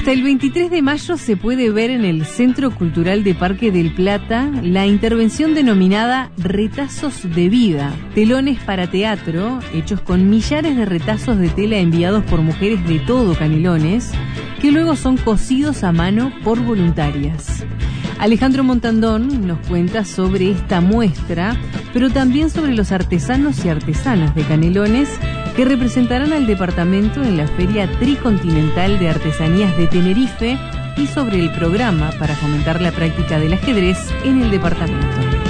Hasta el 23 de mayo se puede ver en el Centro Cultural de Parque del Plata la intervención denominada Retazos de Vida, telones para teatro, hechos con millares de retazos de tela enviados por mujeres de todo Canelones, que luego son cosidos a mano por voluntarias. Alejandro Montandón nos cuenta sobre esta muestra, pero también sobre los artesanos y artesanas de Canelones que representarán al departamento en la Feria Tricontinental de Artesanías de Tenerife y sobre el programa para fomentar la práctica del ajedrez en el departamento.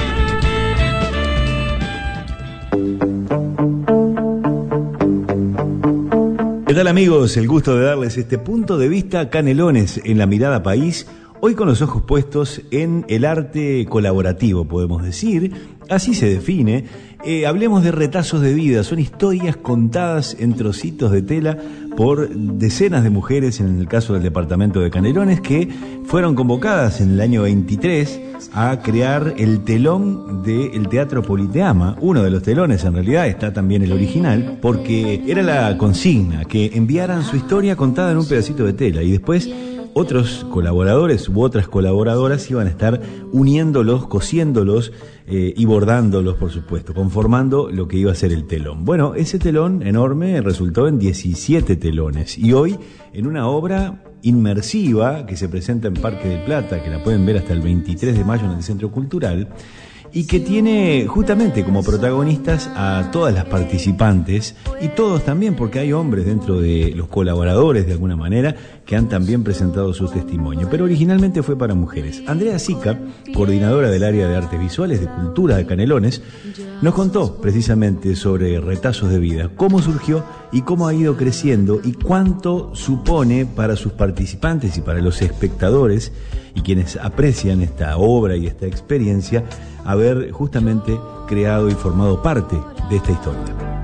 ¿Qué tal, amigos? El gusto de darles este punto de vista Canelones en la mirada país. Hoy con los ojos puestos en el arte colaborativo, podemos decir, así se define. Hablemos de retazos de vida, son historias contadas en trocitos de tela por decenas de mujeres, en el caso del departamento de Canelones, que fueron convocadas en el año 23 a crear el telón del Teatro Politeama. Uno de los telones, en realidad, está también el original, porque era la consigna, que enviaran su historia contada en un pedacito de tela, y después otros colaboradores u otras colaboradoras iban a estar uniéndolos, cosiéndolos y bordándolos, por supuesto, conformando lo que iba a ser el telón. Bueno, ese telón enorme resultó en 17 telones y hoy en una obra inmersiva que se presenta en Parque del Plata, que la pueden ver hasta el 23 de mayo en el Centro Cultural, y que tiene justamente como protagonistas a todas las participantes y todos también, porque hay hombres dentro de los colaboradores de alguna manera que han también presentado su testimonio, pero originalmente fue para mujeres. Andrea Sica, coordinadora del área de artes visuales de cultura de Canelones, nos contó precisamente sobre Retazos de Vida, cómo surgió y cómo ha ido creciendo y cuánto supone para sus participantes y para los espectadores y quienes aprecian esta obra y esta experiencia, haber justamente creado y formado parte de esta historia.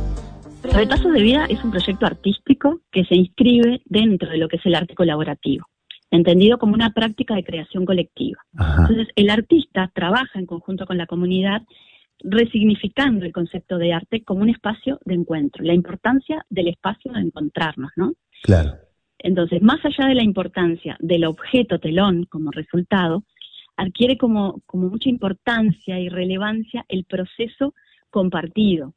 Retazos de Vida es un proyecto artístico que se inscribe dentro de lo que es el arte colaborativo, entendido como una práctica de creación colectiva. Ajá. Entonces, el artista trabaja en conjunto con la comunidad, resignificando el concepto de arte como un espacio de encuentro, la importancia del espacio de encontrarnos, ¿no? Claro. Entonces, más allá de la importancia del objeto telón como resultado, adquiere como mucha importancia y relevancia el proceso compartido,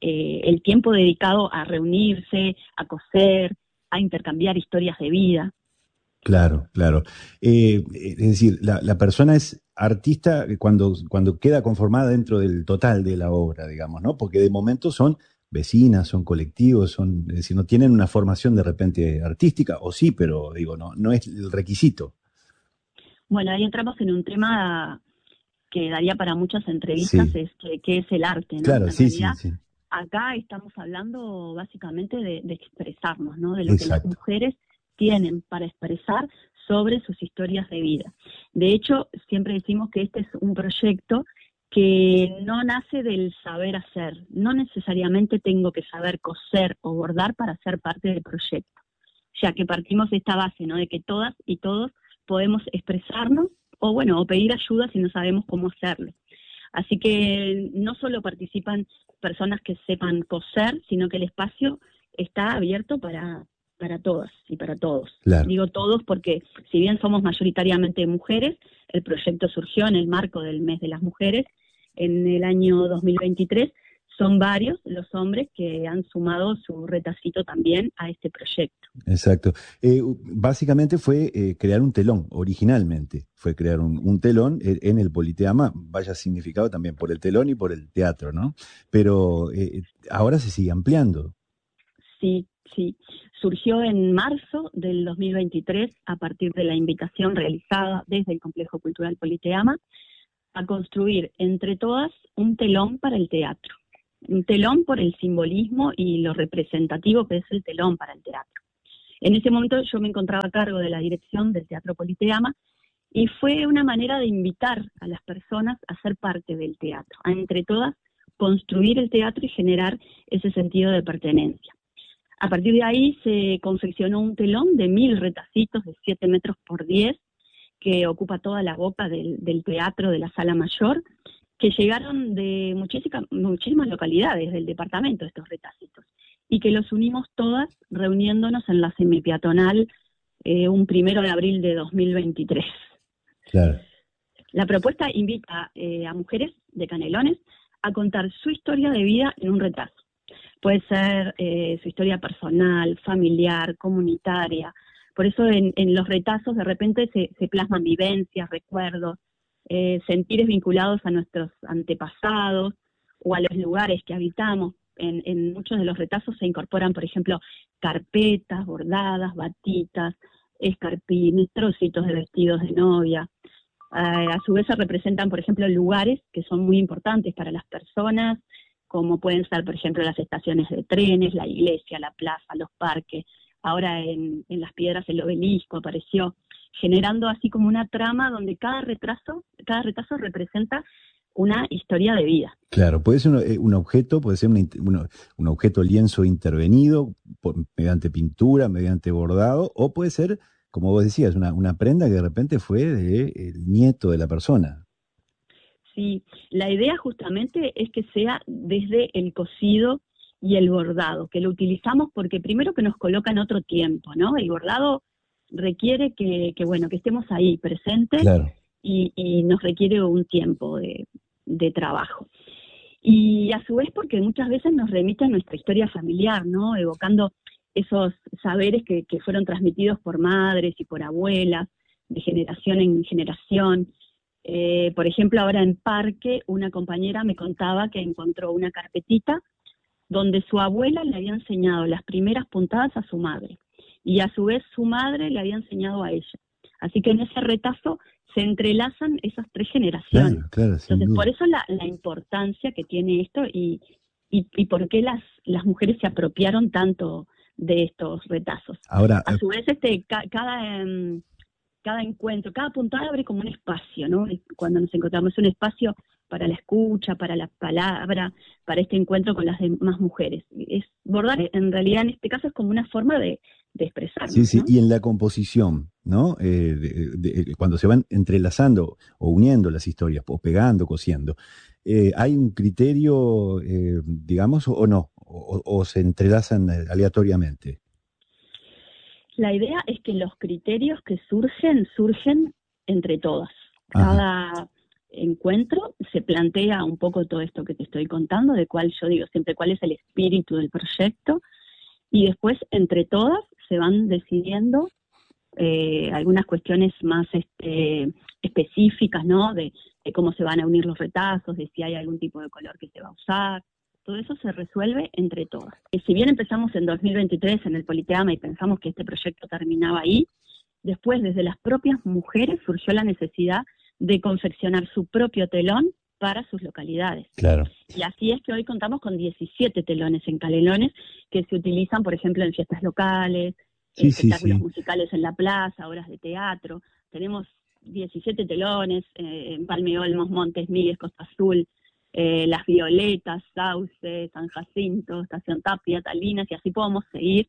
el tiempo dedicado a reunirse, a coser, a intercambiar historias de vida. Claro, claro. Es decir, la persona es artista cuando queda conformada dentro del total de la obra, digamos, ¿no? Porque de momento son vecinas, son colectivos, es decir, no tienen una formación de repente artística, o sí, pero digo, no es el requisito. Bueno, ahí entramos en un tema que daría para muchas entrevistas, sí. que es el arte, ¿no? Claro, en sí, realidad, sí. Acá estamos hablando básicamente de expresarnos, ¿no? De lo Exacto. que las mujeres tienen para expresar sobre sus historias de vida. De hecho, siempre decimos que este es un proyecto que no nace del saber hacer. No necesariamente tengo que saber coser o bordar para ser parte del proyecto, ya que partimos de esta base, ¿no? De que todas y todos podemos expresarnos o pedir ayuda si no sabemos cómo hacerlo. Así que no solo participan personas que sepan coser, sino que el espacio está abierto para todas y para todos. Claro. Digo todos porque si bien somos mayoritariamente mujeres, el proyecto surgió en el marco del mes de las mujeres en el año 2023, son varios los hombres que han sumado su retacito también a este proyecto. Exacto. Básicamente fue crear un telón, originalmente. Fue crear un telón en el Politeama, vaya significado también por el telón y por el teatro, ¿no? Pero ahora se sigue ampliando. Sí. Surgió en marzo del 2023 a partir de la invitación realizada desde el Complejo Cultural Politeama a construir entre todas un telón para el teatro. Un telón por el simbolismo y lo representativo que es el telón para el teatro. En ese momento yo me encontraba a cargo de la dirección del Teatro Politeama y fue una manera de invitar a las personas a ser parte del teatro, a entre todas construir el teatro y generar ese sentido de pertenencia. A partir de ahí se confeccionó un telón de 1000 retacitos de 7 metros por 10 que ocupa toda la boca del teatro de la Sala Mayor, que llegaron de muchísimas localidades del departamento estos retacitos, y que los unimos todas reuniéndonos en la semipeatonal un 1 de abril de 2023. Claro. La propuesta invita a mujeres de Canelones a contar su historia de vida en un retraso. Puede ser su historia personal, familiar, comunitaria. Por eso en los retazos de repente se plasman vivencias, recuerdos, sentires vinculados a nuestros antepasados o a los lugares que habitamos. En muchos de los retazos se incorporan, por ejemplo, carpetas bordadas, batitas, escarpines, trocitos de vestidos de novia. A su vez se representan, por ejemplo, lugares que son muy importantes para las personas, como pueden ser, por ejemplo, las estaciones de trenes, la iglesia, la plaza, los parques. Ahora en Las Piedras el obelisco apareció, generando así como una trama donde cada retazo representa una historia de vida. Claro, puede ser un objeto, puede ser un objeto lienzo intervenido mediante pintura, mediante bordado, o puede ser, como vos decías, una prenda que de repente fue del nieto de la persona. Sí, la idea justamente es que sea desde el cosido y el bordado, que lo utilizamos porque primero que nos coloca en otro tiempo, ¿no? El bordado requiere que estemos ahí presentes. Claro. Y nos requiere un tiempo de trabajo. Y a su vez porque muchas veces nos remite a nuestra historia familiar, ¿no? Evocando esos saberes que fueron transmitidos por madres y por abuelas, de generación en generación. Por ejemplo, ahora en Parque, una compañera me contaba que encontró una carpetita donde su abuela le había enseñado las primeras puntadas a su madre, y a su vez su madre le había enseñado a ella. Así que en ese retazo se entrelazan esas 3 generaciones. Claro, entonces, por eso la importancia que tiene esto y por qué las mujeres se apropiaron tanto de estos retazos. Ahora, a su vez, cada encuentro, cada puntada abre como un espacio, ¿no? Cuando nos encontramos, un espacio para la escucha, para la palabra, para este encuentro con las demás mujeres. Bordar, en realidad, en este caso, es como una forma de expresarnos. Sí, ¿no? Y en la composición, ¿no? Cuando se van entrelazando o uniendo las historias, o pegando, cosiendo, ¿hay un criterio, digamos, o no? ¿O se entrelazan aleatoriamente? La idea es que los criterios que surgen entre todas. Ajá. Cada encuentro se plantea un poco todo esto que te estoy contando, de cuál yo digo siempre cuál es el espíritu del proyecto, y después entre todas se van decidiendo algunas cuestiones más específicas, ¿no? De cómo se van a unir los retazos, de si hay algún tipo de color que se va a usar. Todo eso se resuelve entre todas. Y si bien empezamos en 2023 en el Politeama y pensamos que este proyecto terminaba ahí, después desde las propias mujeres surgió la necesidad de confeccionar su propio telón para sus localidades. Claro. Y así es que hoy contamos con 17 telones en Canelones que se utilizan, por ejemplo, en fiestas locales, espectáculos musicales en la plaza, obras de teatro. Tenemos 17 telones en Palme Olmos, Montes Migues, Costa Azul, Las Violetas, Sauce, San Jacinto, Estación Tapia, Talinas, y así podemos seguir.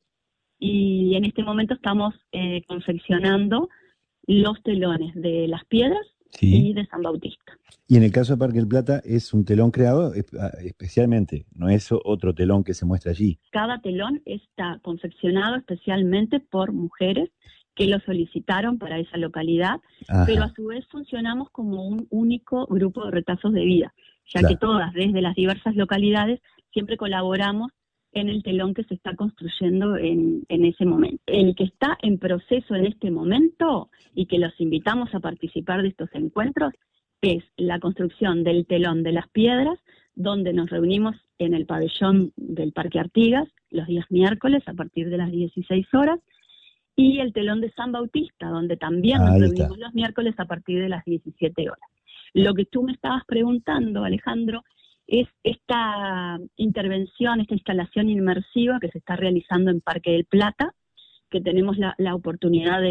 Y en este momento estamos confeccionando los telones de Las Piedras y de San Bautista. Y en el caso de Parque del Plata es un telón creado especialmente, no es otro telón que se muestra allí. Cada telón está confeccionado especialmente por mujeres que lo solicitaron para esa localidad. Ajá. Pero a su vez funcionamos como un único grupo de retazos de vida, ya que todas, desde las diversas localidades, siempre colaboramos en el telón que se está construyendo en ese momento. El que está en proceso en este momento y que los invitamos a participar de estos encuentros es la construcción del telón de Las Piedras, donde nos reunimos en el pabellón del Parque Artigas los días miércoles a partir de las 16 horas, y el telón de San Bautista, donde también nos reunimos los miércoles a partir de las 17 horas. Lo que tú me estabas preguntando, Alejandro, es esta intervención, esta instalación inmersiva que se está realizando en Parque del Plata, que tenemos la oportunidad de